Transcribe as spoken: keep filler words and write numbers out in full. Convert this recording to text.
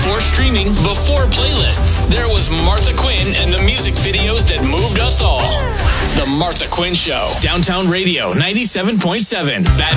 before streaming, before playlists. There was Martha Quinn and the music videos that moved us all. The Martha Quinn Show. Downtown Radio, ninety-seven point seven. Bad